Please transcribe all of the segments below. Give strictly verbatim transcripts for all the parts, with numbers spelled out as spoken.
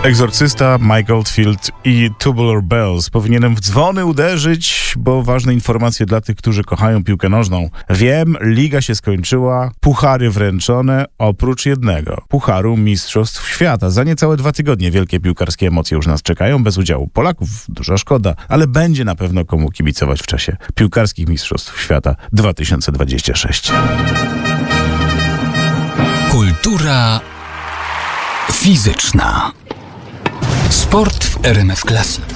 Egzorcysta, Mike Oldfield i Tubular Bells. Powinienem w dzwony uderzyć, bo ważne informacje dla tych, którzy kochają piłkę nożną. Wiem, liga się skończyła, puchary wręczone, oprócz jednego. Pucharu Mistrzostw Świata. Za niecałe dwa tygodnie wielkie piłkarskie emocje już nas czekają, bez udziału Polaków. Duża szkoda, ale będzie na pewno komu kibicować w czasie piłkarskich Mistrzostw Świata dwa tysiące dwudziestego szóstego. Kultura fizyczna. Sport w R M F Classic.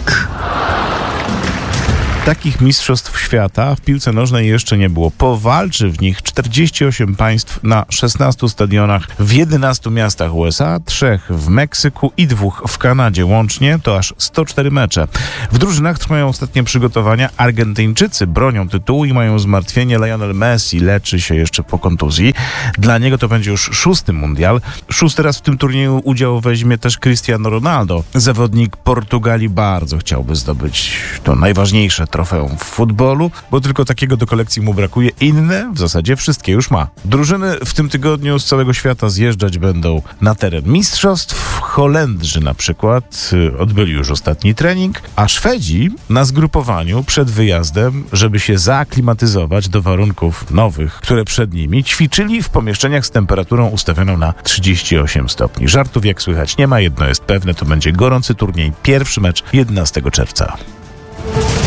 Takich mistrzostw świata w piłce nożnej jeszcze nie było. Powalczy w nich czterdzieści osiem państw na szesnastu stadionach w jedenastu miastach U S A, trzech w Meksyku i dwóch w Kanadzie. Łącznie to aż sto cztery mecze. W drużynach trwają ostatnie przygotowania. Argentyńczycy bronią tytułu i mają zmartwienie. Lionel Messi leczy się jeszcze po kontuzji. Dla niego to będzie już szósty mundial. Szósty raz w tym turnieju udział weźmie też Cristiano Ronaldo. Zawodnik Portugalii bardzo chciałby zdobyć to najważniejsze trofeum w futbolu, bo tylko takiego do kolekcji mu brakuje. Inne w zasadzie wszystkie już ma. Drużyny w tym tygodniu z całego świata zjeżdżać będą na teren mistrzostw. Holendrzy na przykład odbyli już ostatni trening, a Szwedzi na zgrupowaniu przed wyjazdem, żeby się zaaklimatyzować do warunków nowych, które przed nimi, ćwiczyli w pomieszczeniach z temperaturą ustawioną na trzydzieści osiem stopni. Żartów jak słychać nie ma, jedno jest pewne, to będzie gorący turniej, pierwszy mecz jedenastego czerwca.